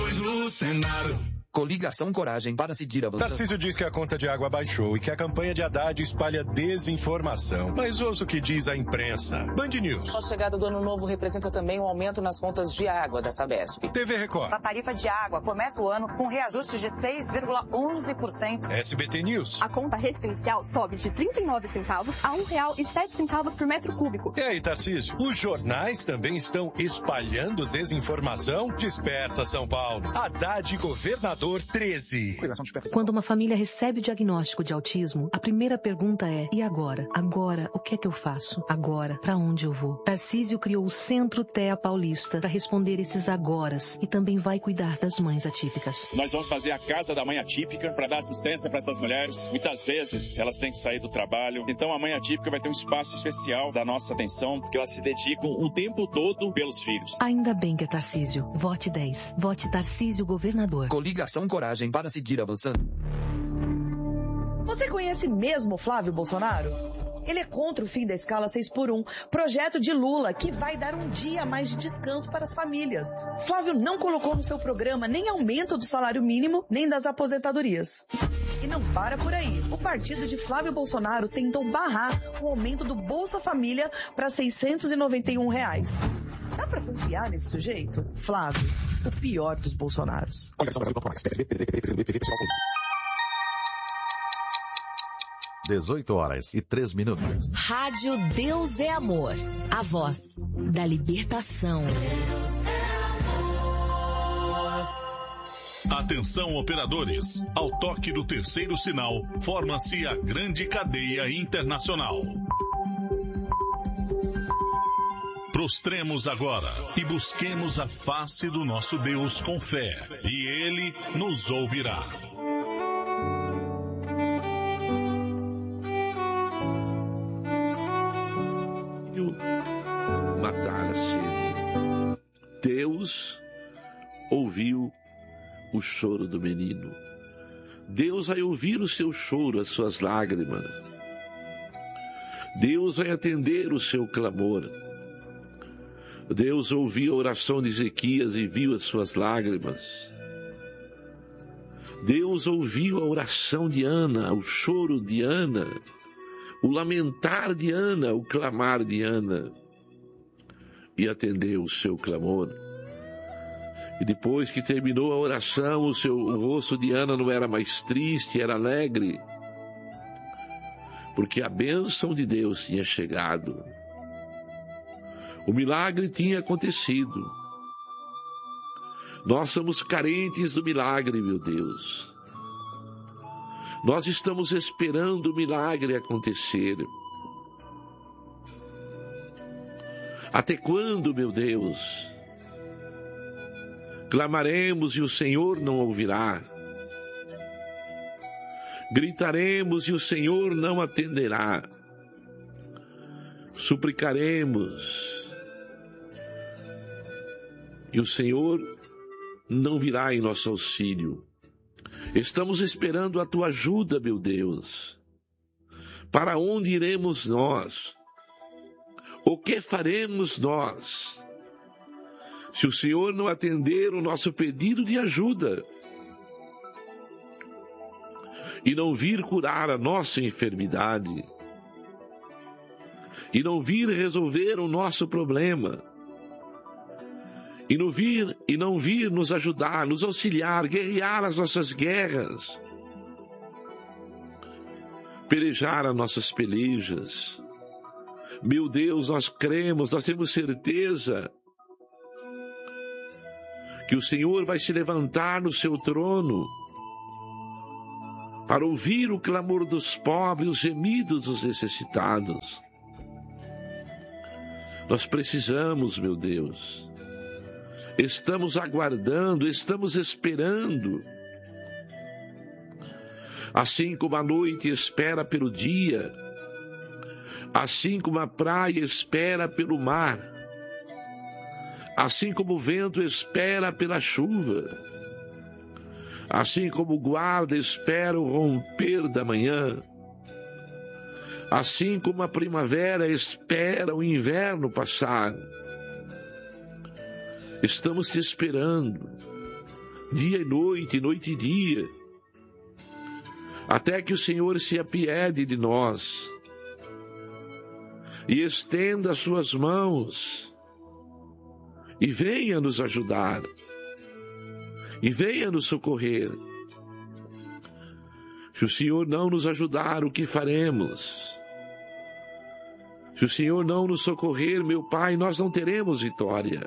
luz no cenário. Coligação Coragem para seguir avançando. Tarcísio diz que a conta de água baixou e que a campanha de Haddad espalha desinformação. Mas ouça o que diz a imprensa. Band News. A chegada do ano novo representa também um aumento nas contas de água da Sabesp. TV Record. A tarifa de água começa o ano com reajuste de 6,11%. SBT News. A conta residencial sobe de 39 centavos a R$ 1,07 por metro cúbico. E aí, Tarcísio? Os jornais também estão espalhando desinformação? Desperta, São Paulo. Haddad governador 13. Quando uma família recebe o diagnóstico de autismo, a primeira pergunta é: e agora? Agora, o que é que eu faço? Agora, para onde eu vou? Tarcísio criou o Centro TEA Paulista para responder esses agoras e também vai cuidar das mães atípicas. Nós vamos fazer a Casa da Mãe Atípica para dar assistência para essas mulheres. Muitas vezes elas têm que sair do trabalho. Então a Mãe Atípica vai ter um espaço especial da nossa atenção, porque elas se dedicam o tempo todo pelos filhos. Ainda bem que é Tarcísio. Vote 10. Vote Tarcísio governador. Coligação Coragem para seguir avançando. Você conhece mesmo Flávio Bolsonaro? Ele é contra o fim da escala 6x1, projeto de Lula que vai dar um dia a mais de descanso para as famílias. Flávio não colocou no seu programa nem aumento do salário mínimo, nem das aposentadorias. E não para por aí. O partido de Flávio Bolsonaro tentou barrar o aumento do Bolsa Família para R$ 691. Dá pra confiar nesse sujeito? Flávio, o pior dos Bolsonaros. 18h03. Rádio Deus é Amor. A voz da libertação. Atenção, operadores. Ao toque do terceiro sinal, forma-se a grande cadeia internacional. Prostremos agora e busquemos a face do nosso Deus com fé, e Ele nos ouvirá. Matar a sede. Deus ouviu o choro do menino. Deus vai ouvir o seu choro, as suas lágrimas. Deus vai atender o seu clamor. Deus ouviu a oração de Ezequias e viu as suas lágrimas. Deus ouviu a oração de Ana, o choro de Ana, o lamentar de Ana, o clamar de Ana, e atendeu o seu clamor. E depois que terminou a oração, o rosto de Ana não era mais triste, era alegre, porque a bênção de Deus tinha chegado. O milagre tinha acontecido. Nós somos carentes do milagre, meu Deus. Nós estamos esperando o milagre acontecer. Até quando, meu Deus? Clamaremos e o Senhor não ouvirá. Gritaremos e o Senhor não atenderá. Suplicaremos e o Senhor não virá em nosso auxílio. Estamos esperando a tua ajuda, meu Deus. Para onde iremos nós? O que faremos nós? Se o Senhor não atender o nosso pedido de ajuda e não vir curar a nossa enfermidade, e não vir resolver o nosso problema, e não vir nos ajudar, nos auxiliar, guerrear as nossas guerras, pelejar as nossas pelejas. Meu Deus, nós cremos, nós temos certeza que o Senhor vai se levantar no seu trono para ouvir o clamor dos pobres, os gemidos dos necessitados. Nós precisamos, meu Deus. Estamos aguardando, estamos esperando. Assim como a noite espera pelo dia, assim como a praia espera pelo mar, assim como o vento espera pela chuva, assim como o guarda espera o romper da manhã, assim como a primavera espera o inverno passar, estamos te esperando, dia e noite, noite e dia, até que o Senhor se apiede de nós e estenda as suas mãos e venha nos ajudar e venha nos socorrer. Se o Senhor não nos ajudar, o que faremos? Se o Senhor não nos socorrer, meu Pai, nós não teremos vitória.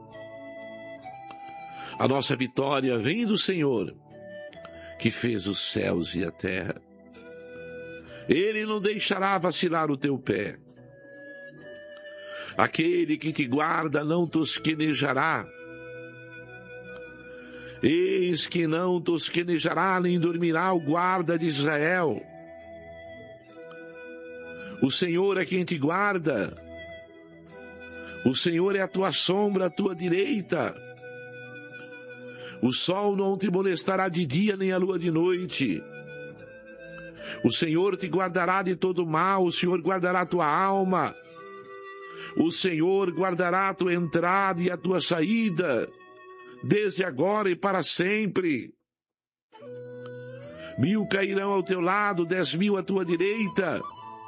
A nossa vitória vem do Senhor, que fez os céus e a terra. Ele não deixará vacilar o teu pé. Aquele que te guarda não tosquenejará. Eis que não tosquenejará nem dormirá o guarda de Israel. O Senhor é quem te guarda. O Senhor é a tua sombra, a tua direita. O sol não te molestará de dia, nem a lua de noite. O Senhor te guardará de todo mal, o Senhor guardará a tua alma. O Senhor guardará a tua entrada e a tua saída, desde agora e para sempre. 1000 cairão ao teu lado, 10.000 à tua direita,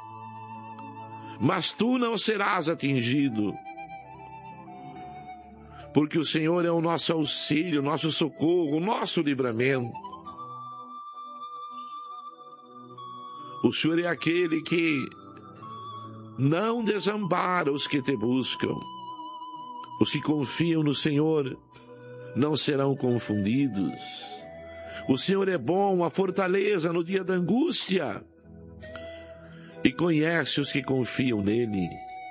mas tu não serás atingido. Porque o Senhor é o nosso auxílio, o nosso socorro, o nosso livramento. O Senhor é aquele que não desampara os que te buscam. Os que confiam no Senhor não serão confundidos. O Senhor é bom, a fortaleza no dia da angústia, e conhece os que confiam nele.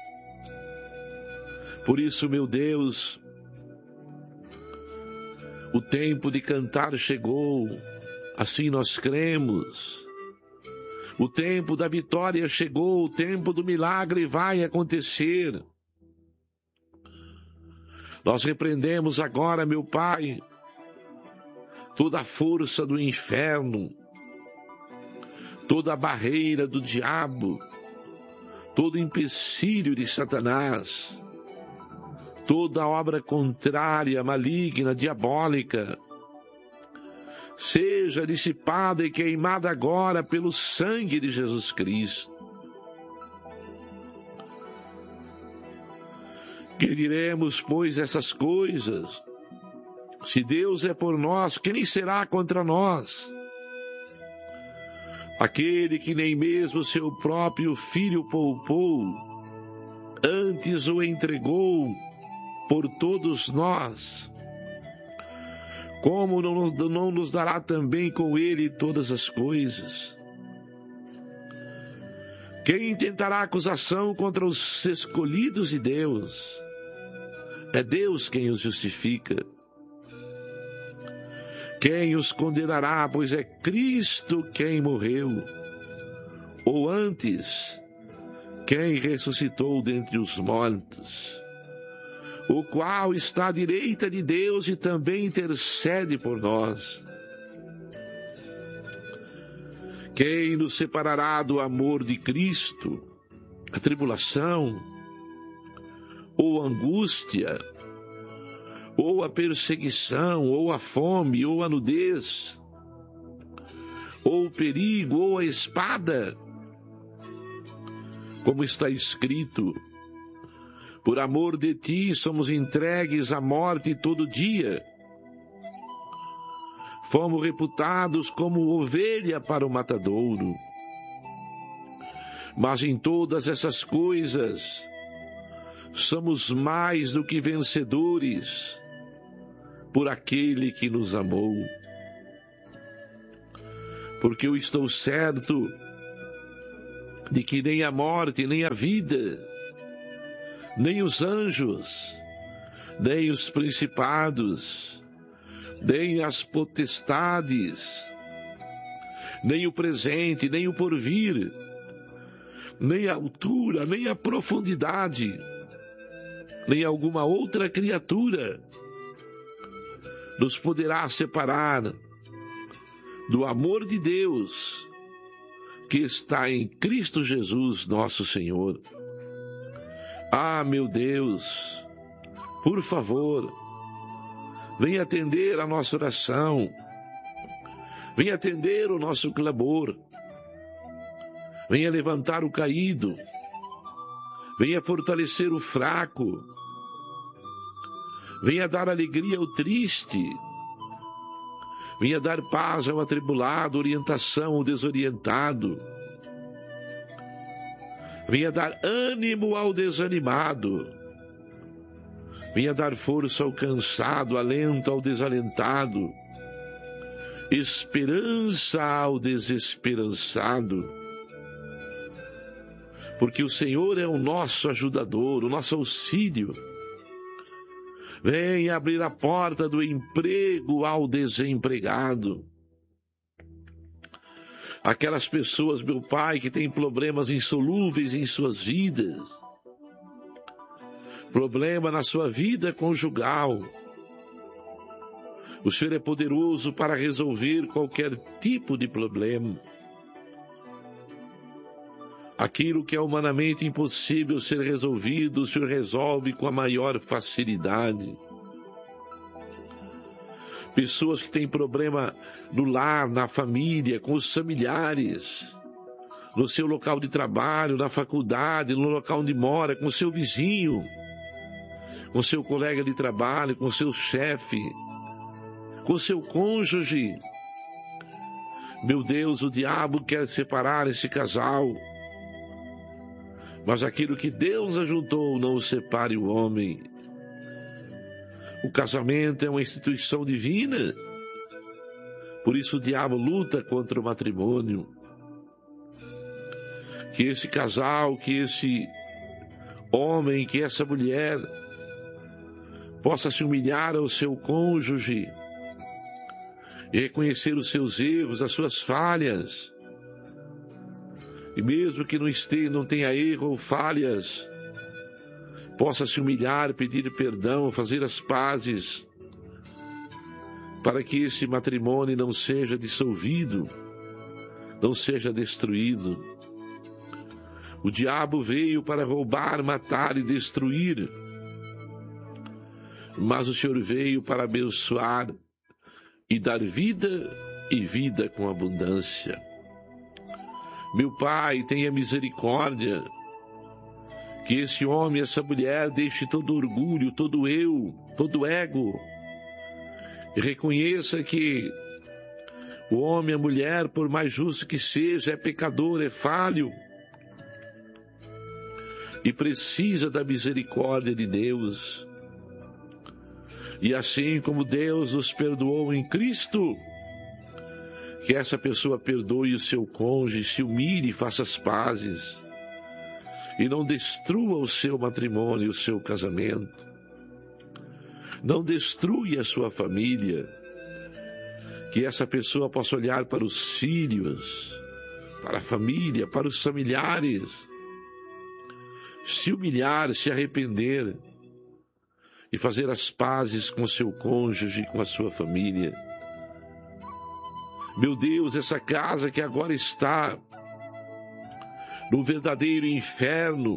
Por isso, meu Deus, o tempo de cantar chegou, assim nós cremos. O tempo da vitória chegou, o tempo do milagre vai acontecer. Nós repreendemos agora, meu Pai, toda a força do inferno, toda a barreira do diabo, todo empecilho de Satanás, toda obra contrária, maligna, diabólica, seja dissipada e queimada agora pelo sangue de Jesus Cristo. Que diremos, pois, essas coisas? Se Deus é por nós, quem será contra nós? Aquele que nem mesmo seu próprio filho poupou, antes o entregou por todos nós, como não nos dará também com ele todas as coisas? Quem tentará acusação contra os escolhidos de Deus? É Deus quem os justifica. Quem os condenará, pois é Cristo quem morreu, ou antes, quem ressuscitou dentre os mortos, o qual está à direita de Deus e também intercede por nós. Quem nos separará do amor de Cristo? A tribulação, ou a angústia, ou a perseguição, ou a fome, ou a nudez, ou o perigo, ou a espada? Como está escrito: por amor de ti somos entregues à morte todo dia. Fomos reputados como ovelha para o matadouro. Mas em todas essas coisas somos mais do que vencedores por aquele que nos amou. Porque eu estou certo de que nem a morte, nem a vida, nem os anjos, nem os principados, nem as potestades, nem o presente, nem o porvir, nem a altura, nem a profundidade, nem alguma outra criatura nos poderá separar do amor de Deus que está em Cristo Jesus, nosso Senhor. Ah, meu Deus, por favor, Venha atender a nossa oração. Venha atender o nosso clamor. Venha levantar o caído. Venha fortalecer o fraco. Venha dar alegria ao triste. Venha dar paz ao atribulado, orientação ao desorientado. Venha dar ânimo ao desanimado. Venha dar força ao cansado, alento ao desalentado, esperança ao desesperançado. Porque o Senhor é o nosso ajudador, o nosso auxílio. Venha abrir a porta do emprego ao desempregado. Aquelas pessoas, meu Pai, que têm problemas insolúveis em suas vidas. Problema na sua vida conjugal. O Senhor é poderoso para resolver qualquer tipo de problema. Aquilo que é humanamente impossível ser resolvido, o Senhor resolve com a maior facilidade. Pessoas que têm problema no lar, na família, com os familiares, no seu local de trabalho, na faculdade, no local onde mora, com o seu vizinho, com seu colega de trabalho, com seu chefe, com seu cônjuge. Meu Deus, o diabo quer separar esse casal. Mas aquilo que Deus ajuntou, não o separe o homem. O casamento é uma instituição divina. Por isso o diabo luta contra o matrimônio. Que esse casal, que esse homem, que essa mulher possa se humilhar ao seu cônjuge e reconhecer os seus erros, as suas falhas. E mesmo que não tenha erro ou falhas, possa se humilhar, pedir perdão, fazer as pazes, para que esse matrimônio não seja dissolvido, não seja destruído. O diabo veio para roubar, matar e destruir, mas o Senhor veio para abençoar e dar vida e vida com abundância. Meu Pai, tenha misericórdia, que esse homem, essa mulher, deixe todo orgulho, todo eu, todo ego, e reconheça que o homem, a mulher, por mais justo que seja, é pecador, é falho, e precisa da misericórdia de Deus. E assim como Deus nos perdoou em Cristo, que essa pessoa perdoe o seu cônjuge, se humilhe e faça as pazes, e não destrua o seu matrimônio, o seu casamento, não destrua a sua família, que essa pessoa possa olhar para os filhos, para a família, para os familiares, se humilhar, se arrepender e fazer as pazes com o seu cônjuge, com a sua família. Meu Deus, essa casa que agora está no verdadeiro inferno,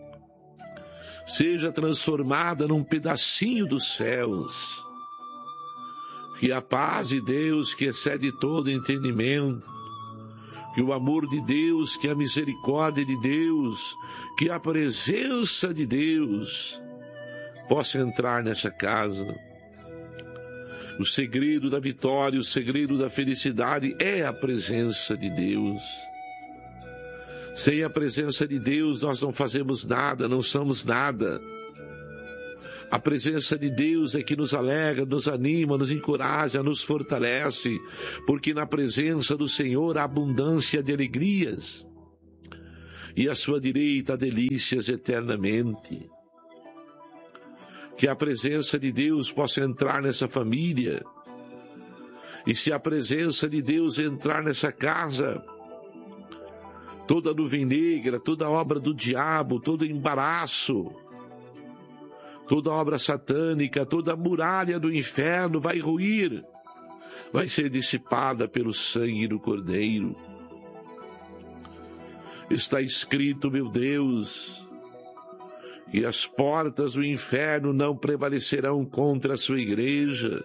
seja transformada num pedacinho dos céus. Que a paz de Deus, que excede todo entendimento, que o amor de Deus, que a misericórdia de Deus, que a presença de Deus possa entrar nessa casa. O segredo da vitória, o segredo da felicidade é a presença de Deus. Sem a presença de Deus nós não fazemos nada, não somos nada. A presença de Deus é que nos alegra, nos anima, nos encoraja, nos fortalece, porque na presença do Senhor há abundância de alegrias, e à sua direita há delícias eternamente. Que a presença de Deus possa entrar nessa família, e se a presença de Deus entrar nessa casa, toda nuvem negra, toda obra do diabo, todo embaraço, toda obra satânica, toda muralha do inferno vai ruir, vai ser dissipada pelo sangue do Cordeiro. Está escrito, meu Deus, E as portas do inferno não prevalecerão contra a sua igreja.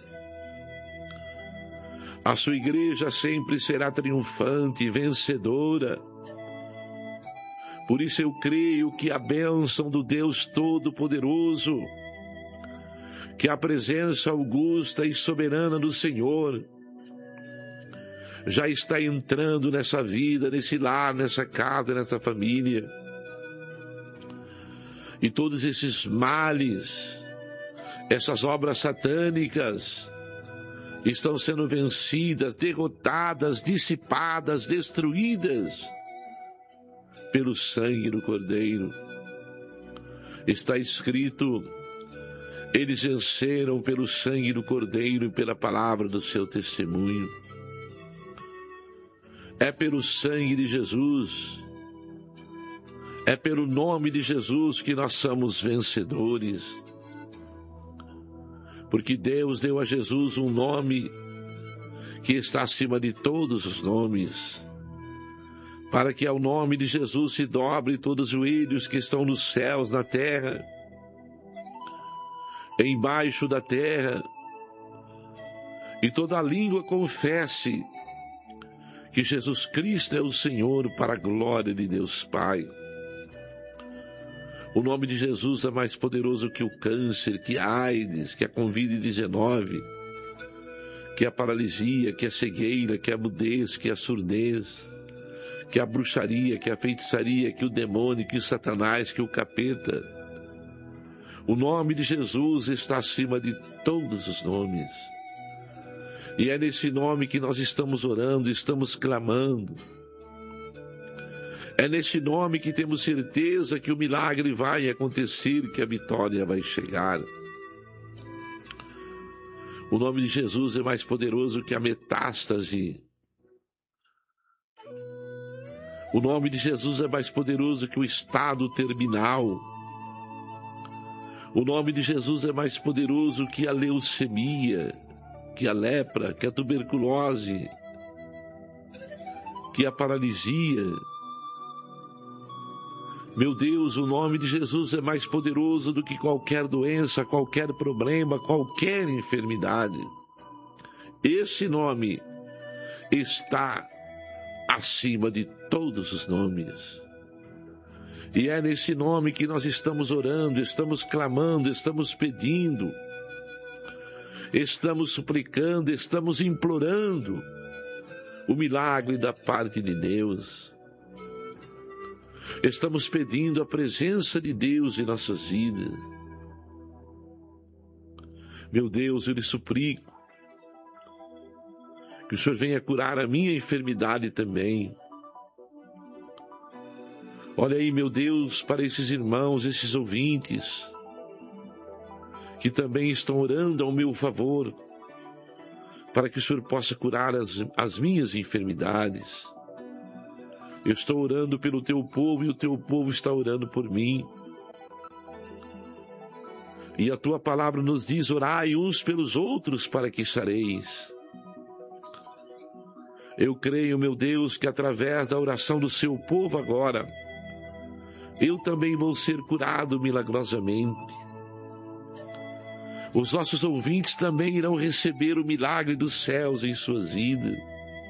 A sua igreja sempre será triunfante e vencedora. Por isso eu creio que a bênção do Deus Todo-Poderoso, que a presença augusta e soberana do Senhor já está entrando nessa vida, nesse lar, nessa casa, nessa família. E todos esses males, essas obras satânicas, estão sendo vencidas, derrotadas, dissipadas, destruídas pelo sangue do Cordeiro. Está escrito: eles venceram pelo sangue do Cordeiro e pela palavra do seu testemunho. É pelo sangue de Jesus, é pelo nome de Jesus que nós somos vencedores. Porque Deus deu a Jesus um nome que está acima de todos os nomes, para que ao nome de Jesus se dobre todos os joelhos que estão nos céus, na terra, embaixo da terra, e toda língua confesse que Jesus Cristo é o Senhor, para a glória de Deus Pai. O nome de Jesus é mais poderoso que o câncer, que a AIDS, que a Covid-19, que a paralisia, que a cegueira, que a mudez, que a surdez, que a bruxaria, que a feitiçaria, que o demônio, que o Satanás, que o capeta. O nome de Jesus está acima de todos os nomes. E é nesse nome que nós estamos orando, estamos clamando. É nesse nome que temos certeza que o milagre vai acontecer, que a vitória vai chegar. O nome de Jesus é mais poderoso que a metástase. O nome de Jesus é mais poderoso que o estado terminal. O nome de Jesus é mais poderoso que a leucemia, que a lepra, que a tuberculose, que a paralisia. Meu Deus, o nome de Jesus é mais poderoso do que qualquer doença, qualquer problema, qualquer enfermidade. Esse nome está acima de todos os nomes. E é nesse nome que nós estamos orando, estamos clamando, estamos pedindo, estamos suplicando, estamos implorando o milagre da parte de Deus. Estamos pedindo a presença de Deus em nossas vidas. Meu Deus, eu lhe suplico que o Senhor venha curar a minha enfermidade também. Olha aí, meu Deus, para esses irmãos, esses ouvintes, que também estão orando ao meu favor, para que o Senhor possa curar as minhas enfermidades. Eu estou orando pelo teu povo e o teu povo está orando por mim. E a tua palavra nos diz: orai uns pelos outros para que sareis. Eu creio, meu Deus, que através da oração do seu povo agora, eu também vou ser curado milagrosamente. Os nossos ouvintes também irão receber o milagre dos céus em suas vidas.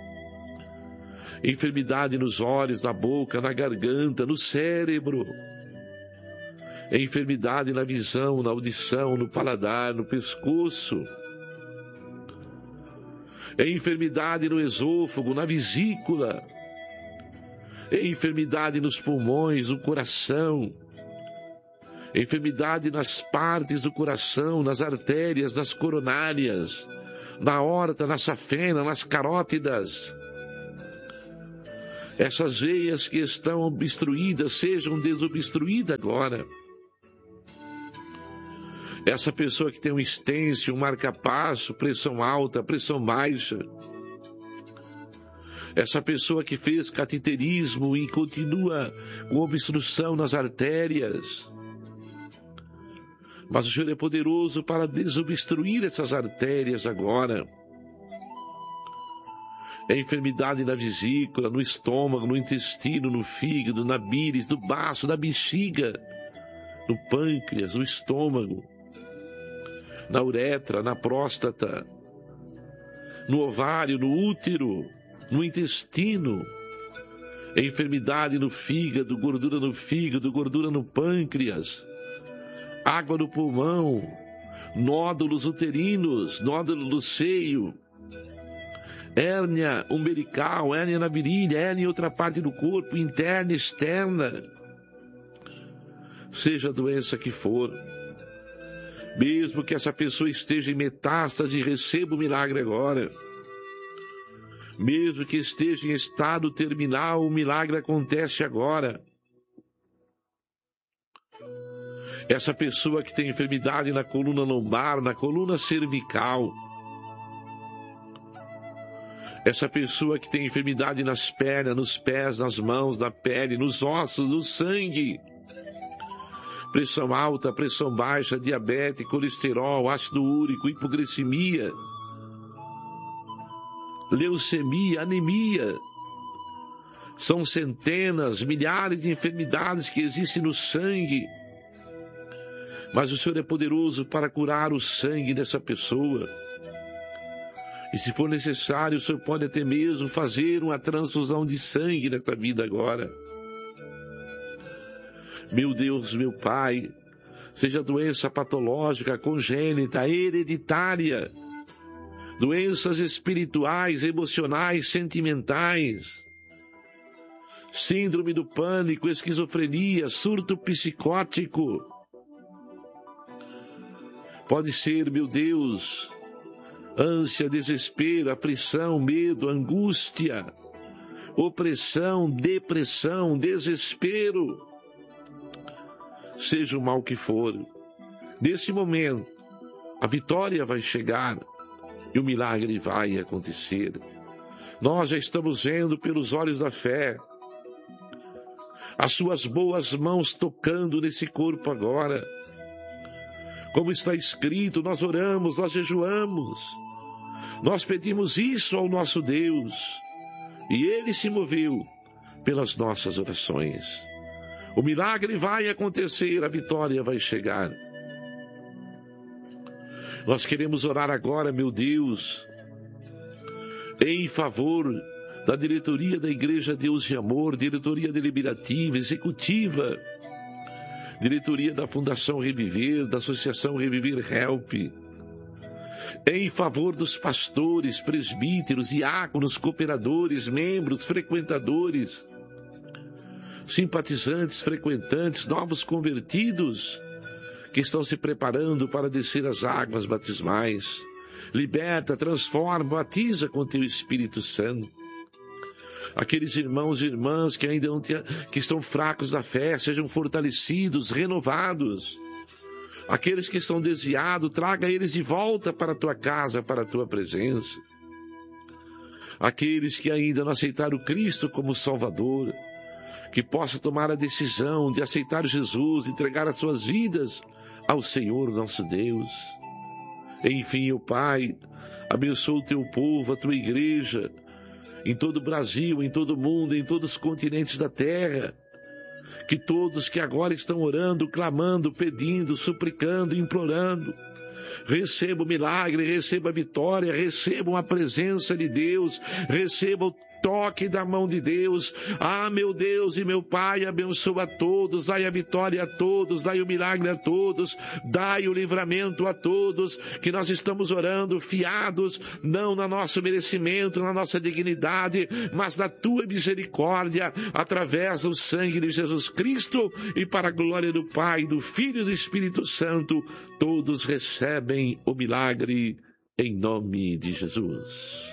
Enfermidade nos olhos, na boca, na garganta, no cérebro. Enfermidade na visão, na audição, no paladar, no pescoço. Enfermidade no esôfago, na vesícula. Enfermidade nos pulmões, no coração. Enfermidade nas partes do coração, nas artérias, nas coronárias, na aorta, na safena, nas carótidas. Essas veias que estão obstruídas sejam desobstruídas agora. Essa pessoa que tem um estêncil, um marca-passo, pressão alta, pressão baixa. Essa pessoa que fez cateterismo e continua com obstrução nas artérias. Mas o Senhor é poderoso para desobstruir essas artérias agora. É enfermidade na vesícula, no estômago, no intestino, no fígado, na bíris, no baço, na bexiga. no pâncreas, no estômago, na uretra, na próstata, no ovário, no útero, no intestino, enfermidade no fígado, gordura no pâncreas, água no pulmão, nódulos uterinos, nódulo no seio, hérnia umbilical, hérnia na virilha, hérnia em outra parte do corpo, interna, externa, seja a doença que for, mesmo que essa pessoa esteja em metástase, receba o milagre agora. Mesmo que esteja em estado terminal, o milagre acontece agora. Essa pessoa que tem enfermidade na coluna lombar, na coluna cervical. Essa pessoa que tem enfermidade nas pernas, nos pés, nas mãos, na pele, nos ossos, no sangue. Pressão alta, pressão baixa, diabetes, colesterol, ácido úrico, hipoglicemia, leucemia, anemia. São centenas, milhares de enfermidades que existem no sangue. Mas o Senhor é poderoso para curar o sangue dessa pessoa. E se for necessário, o Senhor pode até mesmo fazer uma transfusão de sangue nesta vida agora. Meu Deus, meu Pai, seja doença patológica, congênita, hereditária, doenças espirituais, emocionais, sentimentais, síndrome do pânico, esquizofrenia, surto psicótico. Pode ser, meu Deus, ânsia, desespero, aflição, medo, angústia, opressão, depressão, desespero. Seja o mal que for, nesse momento, a vitória vai chegar e o milagre vai acontecer. Nós já estamos vendo pelos olhos da fé as suas boas mãos tocando nesse corpo agora. Como está escrito, nós oramos, nós jejuamos, nós pedimos isso ao nosso Deus e Ele se moveu pelas nossas orações. O milagre vai acontecer, a vitória vai chegar. Nós queremos orar agora, meu Deus, em favor da diretoria da Igreja Deus de Amor, diretoria deliberativa, executiva, diretoria da Fundação Reviver, da Associação Reviver Help, em favor dos pastores, presbíteros, diáconos, cooperadores, membros, frequentadores, simpatizantes, frequentantes, novos convertidos que estão se preparando para descer as águas batismais. Liberta, transforma, batiza com teu Espírito Santo. Aqueles irmãos e irmãs que ainda não que estão fracos da fé, sejam fortalecidos, renovados. Aqueles que estão desviados, traga eles de volta para a tua casa, para a tua presença. Aqueles que ainda não aceitaram Cristo como Salvador, que possam tomar a decisão de aceitar Jesus, de entregar as suas vidas ao Senhor nosso Deus. Enfim, ó Pai, abençoa o teu povo, a tua igreja, em todo o Brasil, em todo o mundo, em todos os continentes da terra. Que todos que agora estão orando, clamando, pedindo, suplicando, implorando, recebam o milagre, recebam a vitória, recebam a presença de Deus, recebam o toque da mão de Deus. Ah, meu Deus e meu Pai, abençoa a todos, dai a vitória a todos, dai o milagre a todos, dai o livramento a todos, que nós estamos orando fiados, não no nosso merecimento, na nossa dignidade, mas na tua misericórdia, através do sangue de Jesus Cristo, e para a glória do Pai, do Filho e do Espírito Santo, todos recebem o milagre em nome de Jesus.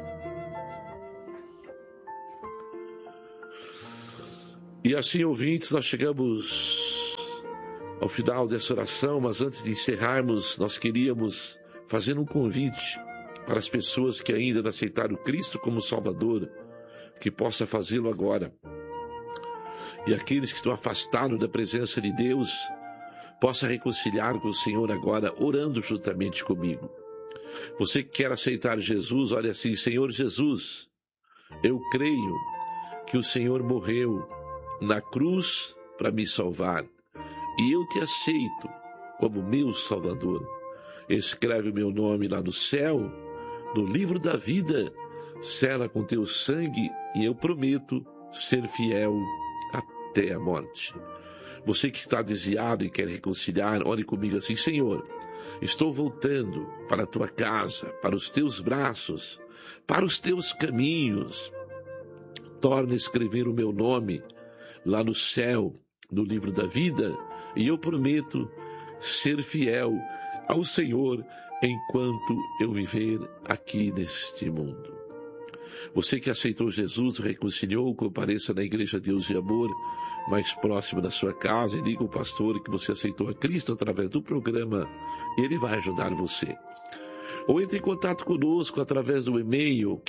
E assim, ouvintes, nós chegamos ao final dessa oração, mas antes de encerrarmos, nós queríamos fazer um convite para as pessoas que ainda não aceitaram Cristo como Salvador, que possa fazê-lo agora. E aqueles que estão afastados da presença de Deus, possa reconciliar com o Senhor agora, orando juntamente comigo. Você que quer aceitar Jesus, olha assim: Senhor Jesus, eu creio que o Senhor morreu na cruz para me salvar. e eu te aceito como meu Salvador. Escreve o meu nome lá no céu, no livro da vida, sela com teu sangue e eu prometo ser fiel até a morte. Você que está desviado e quer reconciliar, ore comigo assim: Senhor, estou voltando para a tua casa, para os teus braços, para os teus caminhos. Torna a escrever o meu nome lá no céu, no livro da vida, e eu prometo ser fiel ao Senhor enquanto eu viver aqui neste mundo. Você que aceitou Jesus, reconciliou, compareça na Igreja Deus e Amor, mais próximo da sua casa, e diga ao pastor que você aceitou a Cristo através do programa, e ele vai ajudar você. Ou entre em contato conosco através do e-mail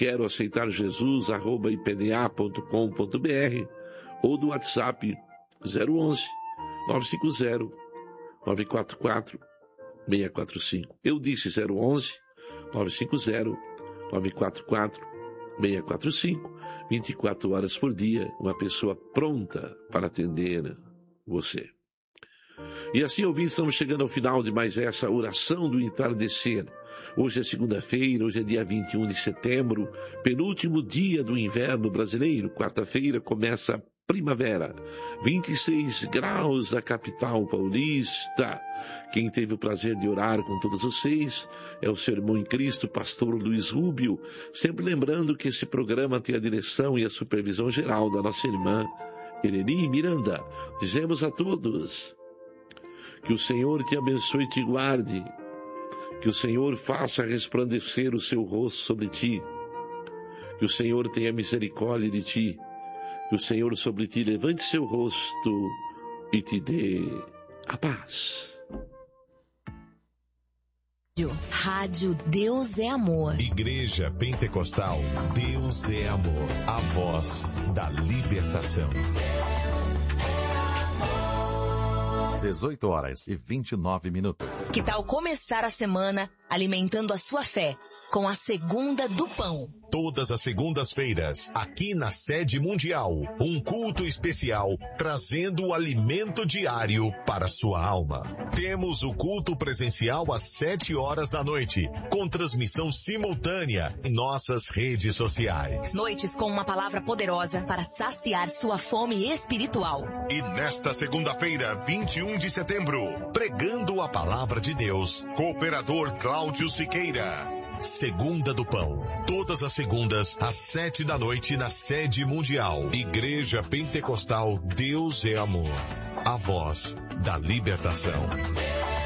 queroaceitarjesus@ipda.com.br ou do WhatsApp 011 950 944 645. Eu disse 011 950 944 645, 24 horas por dia, uma pessoa pronta para atender você. E assim, ouvintes, estamos chegando ao final de mais essa oração do entardecer. Hoje é segunda-feira, hoje é dia 21 de setembro, penúltimo dia do inverno brasileiro. Quarta-feira começa a primavera, 26 graus na capital paulista. Quem teve o prazer de orar com todos vocês é o seu irmão em Cristo, pastor Luiz Rubio, sempre lembrando que esse programa tem a direção e a supervisão geral da nossa irmã Eleni Miranda. Dizemos a todos que o Senhor te abençoe e te guarde, que o Senhor faça resplandecer o seu rosto sobre ti, que o Senhor tenha misericórdia de ti, que o Senhor sobre ti levante seu rosto e te dê a paz. Rádio Deus é Amor. Igreja Pentecostal Deus é Amor. A voz da libertação. 18h29. Que tal começar a semana alimentando a sua fé com a Segunda do Pão? Todas as segundas-feiras, aqui na Sede Mundial, um culto especial trazendo o alimento diário para sua alma. Temos o culto presencial às 7 horas da noite, com transmissão simultânea em nossas redes sociais. Noites com uma palavra poderosa para saciar sua fome espiritual. E nesta segunda-feira, 21 de setembro, pregando a palavra de Deus, cooperador Cláudio Siqueira. Segunda do Pão, todas as segundas, às 7 da noite, na Sede Mundial. Igreja Pentecostal Deus é Amor. A voz da libertação.